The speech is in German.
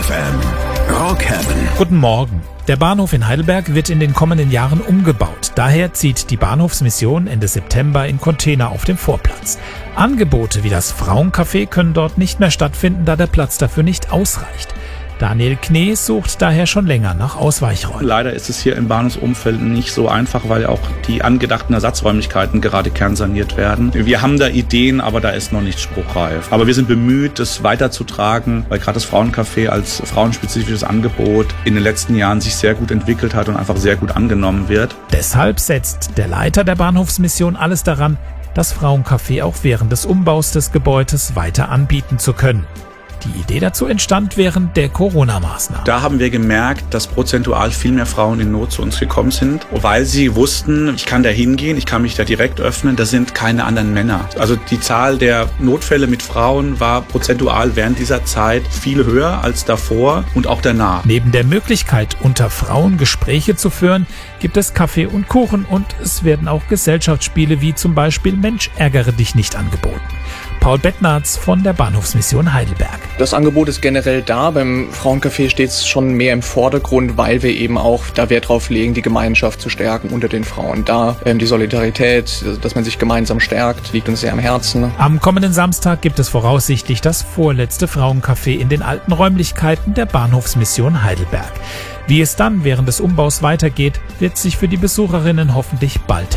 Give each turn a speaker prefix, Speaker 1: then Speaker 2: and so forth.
Speaker 1: FM. Rock Heaven.
Speaker 2: Guten Morgen. Der Bahnhof in Heidelberg wird in den kommenden Jahren umgebaut. Daher zieht die Bahnhofsmission Ende September in Container auf dem Vorplatz. Angebote wie das Frauencafé können dort nicht mehr stattfinden, da der Platz dafür nicht ausreicht. Daniel Knee sucht daher schon länger nach Ausweichräumen.
Speaker 3: Leider ist es hier im Bahnhofsumfeld nicht so einfach, weil auch die angedachten Ersatzräumlichkeiten gerade kernsaniert werden. Wir haben da Ideen, aber da ist noch nicht spruchreif. Aber wir sind bemüht, das weiterzutragen, weil gerade das Frauencafé als frauenspezifisches Angebot in den letzten Jahren sich sehr gut entwickelt hat und einfach sehr gut angenommen wird.
Speaker 2: Deshalb setzt der Leiter der Bahnhofsmission alles daran, das Frauencafé auch während des Umbaus des Gebäudes weiter anbieten zu können. Die Idee dazu entstand während der Corona-Maßnahmen.
Speaker 3: Da haben wir gemerkt, dass prozentual viel mehr Frauen in Not zu uns gekommen sind, weil sie wussten, ich kann da hingehen, ich kann mich da direkt öffnen, da sind keine anderen Männer. Also die Zahl der Notfälle mit Frauen war prozentual während dieser Zeit viel höher als davor und auch danach.
Speaker 2: Neben der Möglichkeit, unter Frauen Gespräche zu führen, gibt es Kaffee und Kuchen und es werden auch Gesellschaftsspiele wie zum Beispiel Mensch, ärgere dich nicht angeboten. Paul Bettnarz von der Bahnhofsmission Heidelberg.
Speaker 4: Das Angebot ist generell da. Beim Frauencafé steht es schon mehr im Vordergrund, weil wir eben auch da Wert drauf legen, die Gemeinschaft zu stärken unter den Frauen. Da die Solidarität, dass man sich gemeinsam stärkt, liegt uns sehr am Herzen.
Speaker 2: Am kommenden Samstag gibt es voraussichtlich das vorletzte Frauencafé in den alten Räumlichkeiten der Bahnhofsmission Heidelberg. Wie es dann während des Umbaus weitergeht, wird sich für die Besucherinnen hoffentlich bald